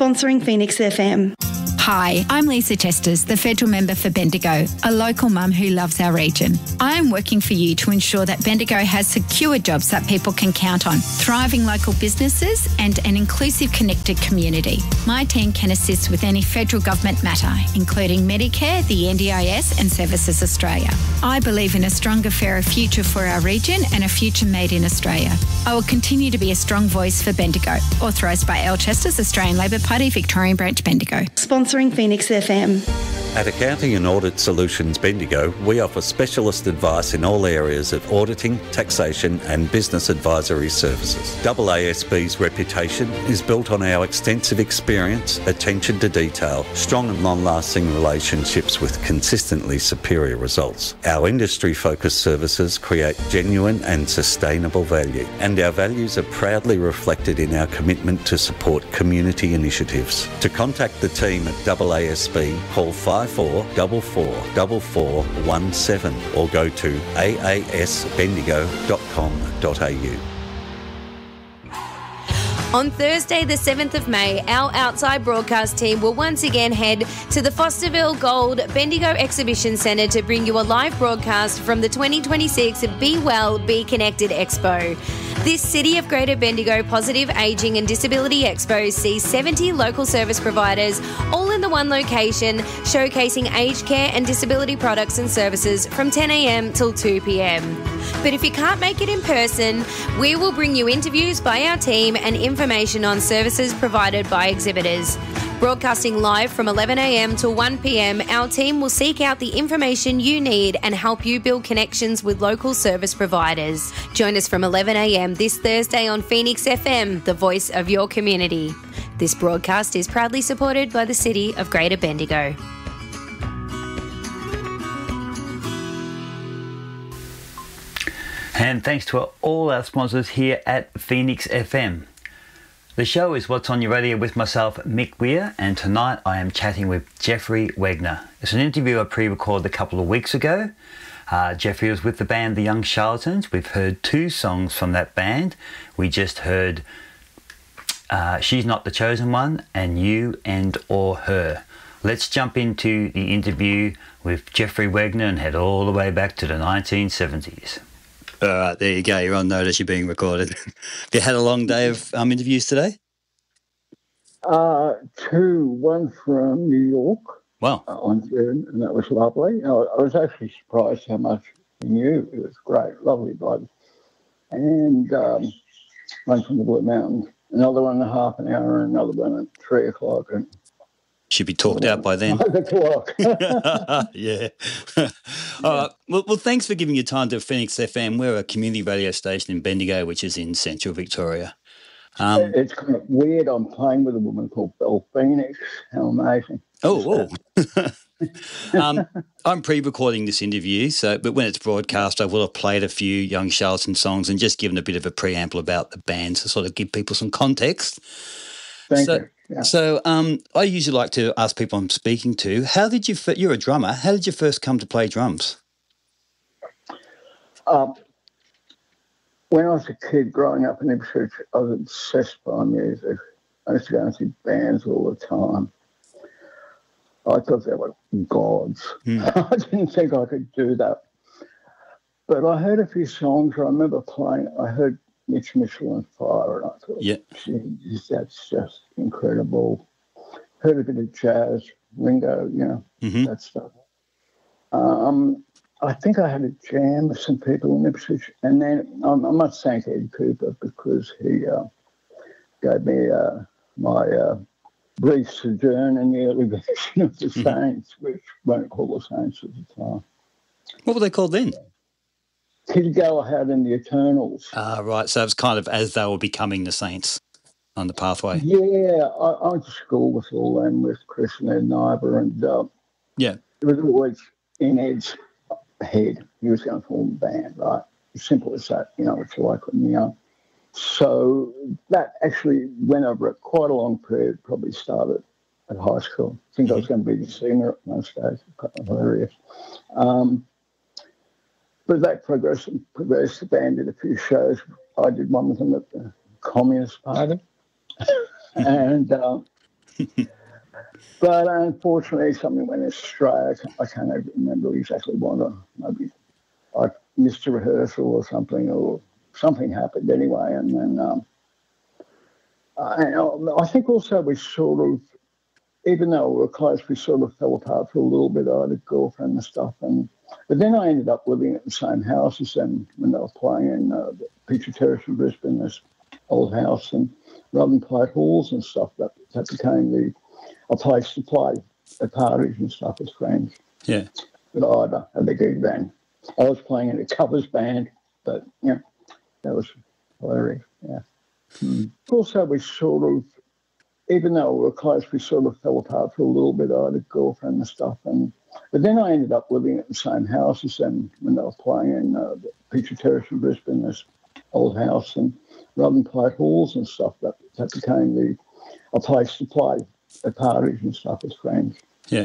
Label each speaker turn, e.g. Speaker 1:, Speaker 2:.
Speaker 1: Sponsoring Phoenix FM.
Speaker 2: Hi, I'm Lisa Testas, the federal member for Bendigo, a local mum who loves our region. I am working for you to ensure that Bendigo has secure jobs that people can count on, thriving local businesses and an inclusive, connected community. My team can assist with any federal government matter, including Medicare, the NDIS and Services Australia. I believe in a stronger, fairer future for our region and a future made in Australia. I will continue to be a strong voice for Bendigo. Authorised by Al Chesters, Australian Labor Party, Victorian Branch, Bendigo.
Speaker 1: Sponsoring Phoenix FM.
Speaker 3: At Accounting and Audit Solutions Bendigo, we offer specialist advice in all areas of auditing, taxation and business advisory services. AASB's reputation is built on our extensive experience, attention to detail, strong and long-lasting relationships with consistently superior results. Our industry-focused services create genuine and sustainable value, and our values are proudly reflected in our commitment to support community initiatives. To contact the team at AASB, call 54444417 or go to aasbendigo.com.au.
Speaker 4: On Thursday, the 7th of May, our outside broadcast team will once again head to the Fosterville Gold Bendigo Exhibition Centre to bring you a live broadcast from the 2026 Be Well, Be Connected Expo. This City of Greater Bendigo Positive Ageing and Disability Expo sees 70 local service providers all in the one location, showcasing aged care and disability products and services from 10 a.m. till 2 p.m. But if you can't make it in person, we will bring you interviews by our team and information on services provided by exhibitors. Broadcasting live from 11 a.m. to 1 p.m, our team will seek out the information you need and help you build connections with local service providers. Join us from 11 a.m. this Thursday on Phoenix FM, the voice of your community. This broadcast is proudly supported by the City of Greater Bendigo.
Speaker 5: And thanks to all our sponsors here at Phoenix FM. The show is What's On Your Radio with myself, Mick Weir, and tonight I am chatting with Jeffrey Wegner. It's an interview I pre-recorded a couple of weeks ago. Jeffrey was with the band The Young Charlatans. We've heard two songs from that band. We just heard She's Not the Chosen One and You and or Her. Let's jump into the interview with Jeffrey Wegner and head all the way back to the 1970s.
Speaker 6: All right, there you go. You're on notice. You're being recorded. Have you had a long day of interviews today?
Speaker 7: Two. One from New York.
Speaker 6: Wow.
Speaker 7: On June, and that was lovely. I was actually surprised how much he knew. It was great. Lovely bloke. And one from the Blue Mountains. Another one in half an hour, and another one at 3 o'clock. And
Speaker 6: should be talked out by then.
Speaker 7: 5 o'clock.
Speaker 6: Yeah. All right. Well, thanks for giving your time to Phoenix FM. We're a community radio station in Bendigo, which is in central Victoria.
Speaker 7: It's kind of weird. I'm playing with a woman called Belle Phoenix. How amazing.
Speaker 6: Oh. I'm pre-recording this interview, but when it's broadcast, I will have played a few Young Charlatan songs and just given a bit of a preamble about the band to sort of give people some context.
Speaker 7: Thank you. Yeah.
Speaker 6: So I usually like to ask people I'm speaking to, you're a drummer, how did you first come to play drums?
Speaker 7: When I was a kid growing up in Ipswich, I was obsessed by music. I used to go and see bands all the time. I thought they were gods. I didn't think I could do that. But I heard a few songs. I remember I heard Mitch Mitchell and Fire, and I thought, geez, that's just incredible. Heard a bit of jazz, Ringo, that stuff. I think I had a jam with some people in Ipswich, and then I must thank Ed Cooper because he gave me my brief sojourn in the early version of the Saints, which weren't called the Saints at the time.
Speaker 6: What were they called then?
Speaker 7: Kid Galahad and the Eternals.
Speaker 6: Right. So it was kind of as they were becoming the Saints on the pathway.
Speaker 7: Yeah, I went to school with all them, with Chris and Ed Nyber, and it was always in Ed's head. He was going to form a band, right? As simple as that, it's like when you're young. So that actually went over a quite a long period, probably started at high school. I think I was going to be the singer at one stage, quite hilarious. But that progressed the band, did a few shows. I did one with them at the Communist Party. And But unfortunately, something went astray. I can't even remember exactly what. Maybe I missed a rehearsal or something happened anyway. And then I think also we sort of, even though we were close, we sort of fell apart for a little bit. I had a girlfriend and stuff. But then I ended up living at the same house as them when they were playing in Peachtree Terrace in Brisbane, this old house. And rather than play at halls and stuff, that became a place to play at parties and stuff with friends.
Speaker 6: Yeah.
Speaker 7: But I had a gig band. I was playing in a covers band, but yeah, that was hilarious. Yeah. Also, we sort of, even though we were close, we sort of fell apart for a little bit. I had a girlfriend and stuff. But then I ended up living at the same house as them when they were playing in Peachtree Terrace in Brisbane, this old house. And rather than play at halls and stuff, that became a place to play at parties and stuff with friends.